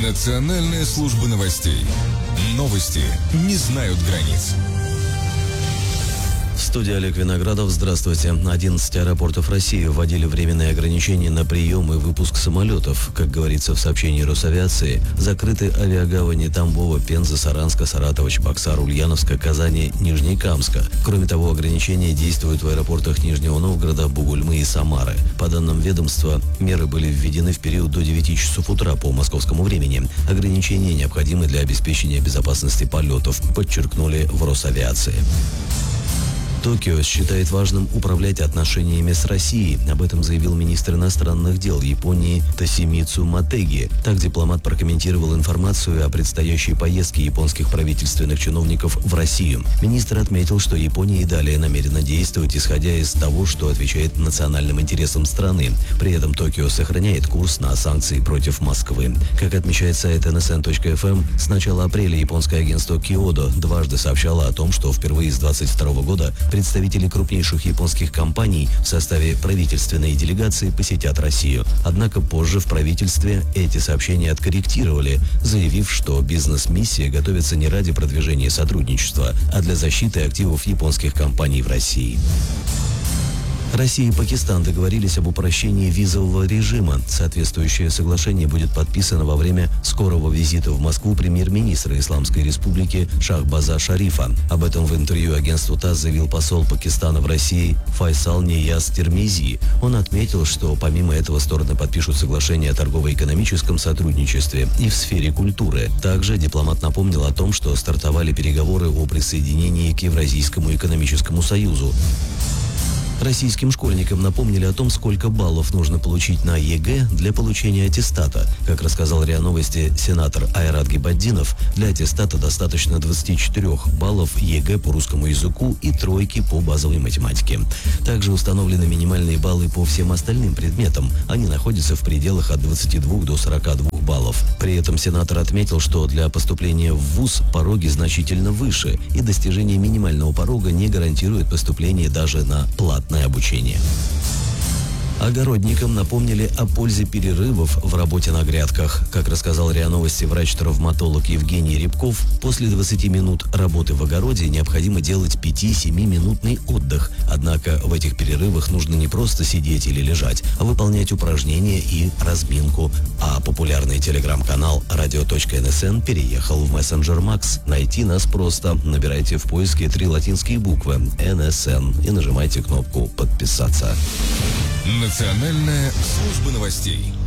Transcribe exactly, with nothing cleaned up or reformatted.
Национальная служба новостей. Новости не знают границ. В студии Олег Виноградов. Здравствуйте. одиннадцать аэропортов России вводили временные ограничения на прием и выпуск самолетов. Как говорится в сообщении Росавиации, закрыты авиагавани Тамбова, Пензы, Саранска, Саратова, Чебоксар, Ульяновска, Казани, Нижнекамска. Кроме того, ограничения действуют в аэропортах Нижнего Новгорода, Бугульмы и Самары. По данным ведомства, меры были введены в период до девяти часов утра по московскому времени. Ограничения необходимы для обеспечения безопасности полетов, подчеркнули в Росавиации. Токио считает важным управлять отношениями с Россией. Об этом заявил министр иностранных дел Японии Тосимицу Матеги. Так дипломат прокомментировал информацию о предстоящей поездке японских правительственных чиновников в Россию. Министр отметил, что Япония и далее намерена действовать, исходя из того, что отвечает национальным интересам страны. При этом Токио сохраняет курс на санкции против Москвы. Как отмечает сайт эн эс эн точка эф эм, с начала апреля японское агентство Киодо дважды сообщало о том, что впервые с двадцать второго года представители крупнейших японских компаний в составе правительственной делегации посетят Россию. Однако позже в правительстве эти сообщения откорректировали, заявив, что бизнес-миссия готовится не ради продвижения сотрудничества, а для защиты активов японских компаний в России. Россия и Пакистан договорились об упрощении визового режима. Соответствующее соглашение будет подписано во время скорого визита в Москву премьер-министра Исламской Республики Шахбаза Шарифа. Об этом в интервью агентству ТАСС заявил посол Пакистана в России Файсал Нияз Термизи. Он отметил, что помимо этого стороны подпишут соглашение о торгово-экономическом сотрудничестве и в сфере культуры. Также дипломат напомнил о том, что стартовали переговоры о присоединении к Евразийскому экономическому союзу. Российским школьникам напомнили о том, сколько баллов нужно получить на ЕГЭ для получения аттестата. Как рассказал РИА Новости сенатор Айрат Гибаддинов, для аттестата достаточно двадцати четырёх баллов ЕГЭ по русскому языку и тройки по базовой математике. Также установлены минимальные баллы по всем остальным предметам. Они находятся в пределах от двадцати двух до сорока двух баллов. При этом сенатор отметил, что для поступления в вуз пороги значительно выше, и достижение минимального порога не гарантирует поступление даже на платное обучение. Огородникам напомнили о пользе перерывов в работе на грядках. Как рассказал РИА Новости врач-травматолог Евгений Рябков, после двадцати минут работы в огороде необходимо делать пяти-семиминутный отдых. Однако в этих перерывах нужно не просто сидеть или лежать, а выполнять упражнения и разминку. А популярный телеграм-канал радио точка эн эс эн переехал в мессенджер Макс. Найти нас просто. Набирайте в поиске три латинские буквы эн эс эн и нажимайте кнопку «Подписаться». Национальная служба новостей.